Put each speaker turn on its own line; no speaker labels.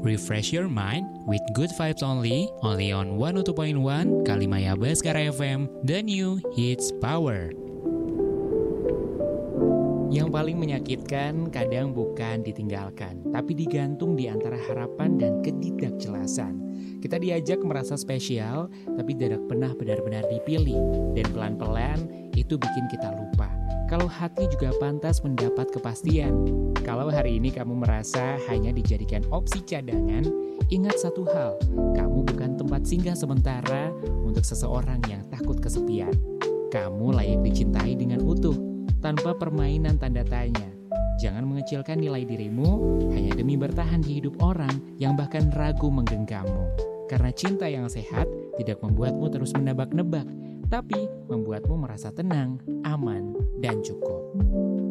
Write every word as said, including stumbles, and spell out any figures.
Refresh your mind with good vibes only, only on one oh two point one Kalimaya Baskara F M, the new hits power. Yang paling menyakitkan kadang bukan ditinggalkan, tapi digantung di antara harapan dan ketidakjelasan. Kita diajak merasa spesial, tapi tidak pernah benar-benar dipilih. Dan pelan-pelan itu bikin kita lupa kalau hati juga pantas mendapat kepastian. Kalau hari ini kamu merasa hanya dijadikan opsi cadangan, ingat satu hal, kamu bukan tempat singgah sementara untuk seseorang yang takut kesepian. Kamu layak dicintai dengan utuh, tanpa permainan tanda tanya. Jangan mengecilkan nilai dirimu hanya demi bertahan di hidup orang yang bahkan ragu menggenggammu. Karena cinta yang sehat tidak membuatmu terus menebak-nebak, tapi membuatmu merasa tenang, aman, dan cukup.